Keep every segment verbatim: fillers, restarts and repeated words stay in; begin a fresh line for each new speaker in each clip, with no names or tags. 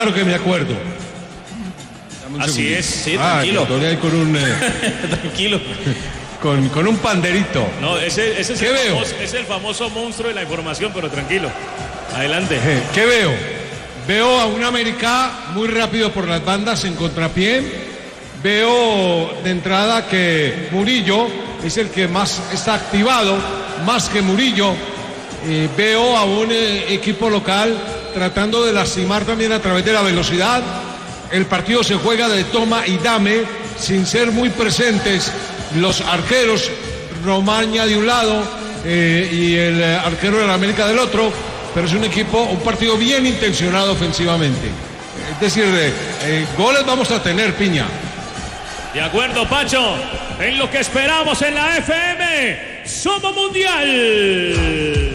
Claro que me acuerdo.
Así es, sí,
ah,
tranquilo.
Ahí con un, eh,
tranquilo.
Con, con un panderito.
No, ese, ese es,
¿Qué
el
veo?
famoso, es el famoso monstruo de la información, pero tranquilo. Adelante.
Eh, ¿Qué veo? Veo a un América muy rápido por las bandas en contrapié. Veo de entrada que Murillo es el que más está activado, más que Murillo. Eh, veo a un eh, equipo local tratando de lastimar también a través de la velocidad. El partido se juega de toma y dame, sin ser muy presentes los arqueros, Romaña de un lado eh, y el eh, arquero de la América del otro, pero es un equipo, un partido bien intencionado ofensivamente. Es decir, eh, eh, goles vamos a tener, Piña.
De acuerdo, Pacho, en lo que esperamos en la F M, Somos Mundial.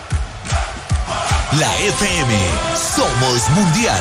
La F M, Somos Mundial.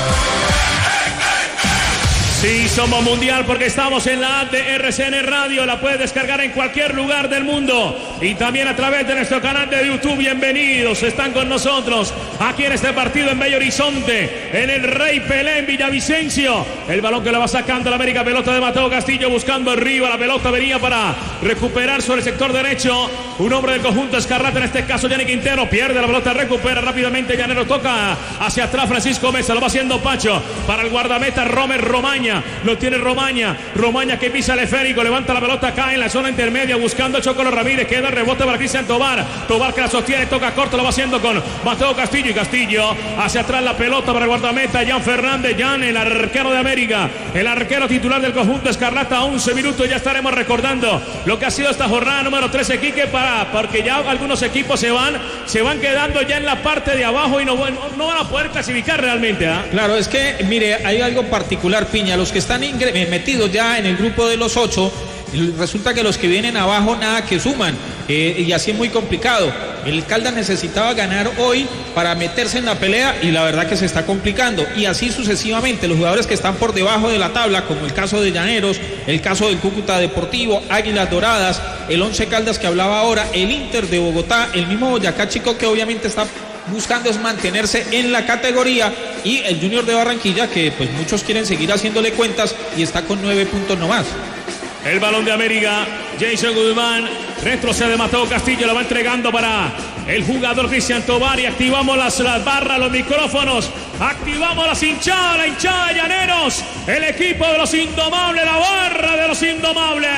Sí, somos mundial porque estamos en la app de R C N Radio. La puedes descargar en cualquier lugar del mundo y también a través de nuestro canal de YouTube. Bienvenidos, están con nosotros aquí en este partido en Bello Horizonte, en el Rey Pelé, en Villavicencio. El balón que lo va sacando la América, pelota de Mateo Castillo buscando arriba. La pelota venía para recuperar sobre el sector derecho. Un hombre del conjunto Escarlata, en este caso Yanni Quintero, pierde la pelota, recupera rápidamente Llanero, toca hacia atrás Francisco Mesa, lo va haciendo Pacho para el guardameta Romer Romaña. Lo tiene Romaña, Romaña que pisa el esférico, levanta la pelota acá en la zona intermedia buscando Chocolo Ramírez, queda el rebote para Cristian Tobar, Tobar que la sostiene, toca corto, lo va haciendo con Mateo Castillo y Castillo hacia atrás la pelota para el guardameta Jan Fernández, Jan, el arquero de América, el arquero titular del conjunto Escarlata. Once minutos, ya estaremos recordando lo que ha sido esta jornada número trece, Quique, para, porque ya algunos equipos se van, se van quedando ya en la parte de abajo y no, no, no van a poder clasificar realmente, ¿eh?
Claro, es que, mire, hay algo particular, Piña. Los que están metidos ya en el grupo de los ocho, resulta que los que vienen abajo nada que suman, eh, y así es muy complicado. El Caldas necesitaba ganar hoy para meterse en la pelea y la verdad que se está complicando, y así sucesivamente. Los jugadores que están por debajo de la tabla, como el caso de Llaneros, el caso del Cúcuta Deportivo, Águilas Doradas, el Once Caldas que hablaba ahora, el Inter de Bogotá, el mismo Boyacá Chico que obviamente está buscando es mantenerse en la categoría, y el Junior de Barranquilla que pues muchos quieren seguir haciéndole cuentas y está con nueve puntos nomás.
El balón de América, Jason Guzmán, retrocede Mateo Castillo, lo va entregando para el jugador Cristian Tobar y activamos las, las barras, los micrófonos, activamos las hinchadas, la hinchada de Llaneros, el equipo de los Indomables, la barra de los Indomables.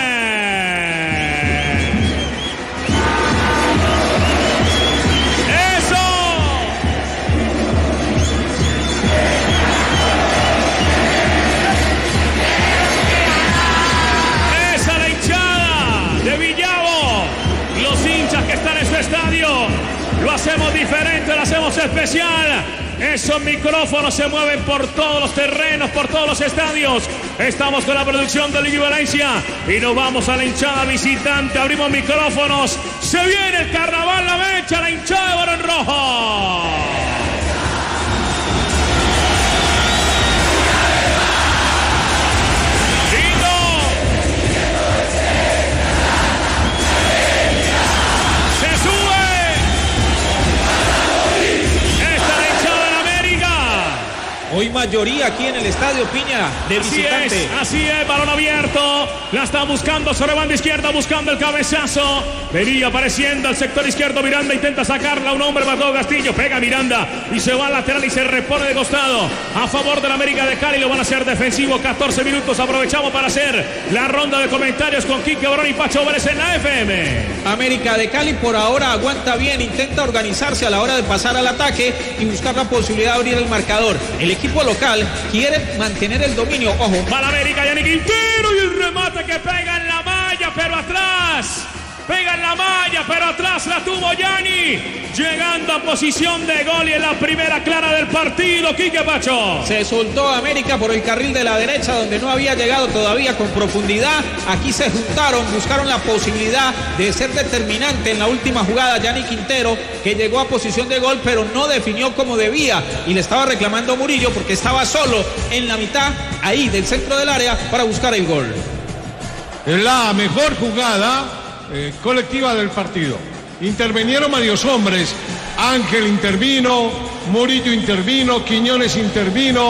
Estadio, lo hacemos diferente, lo hacemos especial. Esos micrófonos se mueven por todos los terrenos, por todos los estadios. Estamos con la producción de Luigi Valencia y nos vamos a la hinchada visitante. Abrimos micrófonos, se viene el carnaval, la mecha, la hinchada de Barón Rojo.
Hoy mayoría aquí en el estadio, Piña, de visitante.
Así es, así es, balón abierto. La está buscando sobre banda izquierda, buscando el cabezazo. Venía apareciendo al sector izquierdo. Miranda intenta sacarla. Un hombre, Mateo Castillo. Pega Miranda y se va al lateral y se repone de costado. A favor de la América de Cali. Lo van a hacer defensivo. catorce minutos. Aprovechamos para hacer la ronda de comentarios con Quique Barón y Pacho Vélez en la F M.
América de Cali por ahora aguanta bien. Intenta organizarse a la hora de pasar al ataque y buscar la posibilidad de abrir el marcador. El equipo local quiere mantener el dominio. Ojo.
Para América, Yanni Quintero y el remate que pega en la malla, pero atrás. Pega en la malla, pero atrás la tuvo Yanni. Llegando a posición de gol y en la primera clara del partido, Quique Pacho.
Se soltó América por el carril de la derecha donde no había llegado todavía con profundidad. Aquí se juntaron, buscaron la posibilidad de ser determinante en la última jugada. Yanni Quintero, que llegó a posición de gol, pero no definió como debía. Y le estaba reclamando Murillo porque estaba solo en la mitad, ahí del centro del área, para buscar el gol.
Es la mejor jugada eh, colectiva del partido. Intervinieron varios hombres. Ángel intervino, Murillo intervino, Quiñones intervino.